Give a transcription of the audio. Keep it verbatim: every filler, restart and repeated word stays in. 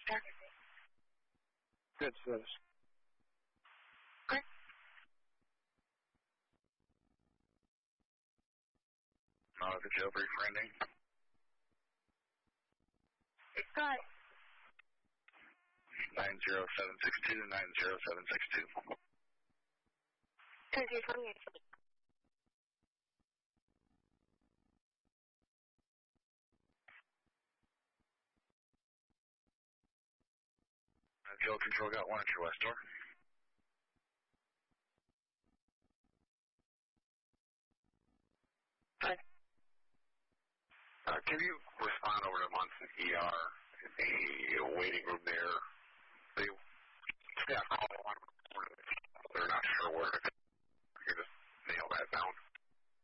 Western? Good service. Okay. Uh, the jailbreak for ending. It's got nine zero seven six two, nine zero seven six two. two zero twenty-eight. Uh, Jail Control got one at your west door. Good. Uh, can you respond over to Munson E R, the waiting room there? They got called on. They're not sure where to go. You just nail that down.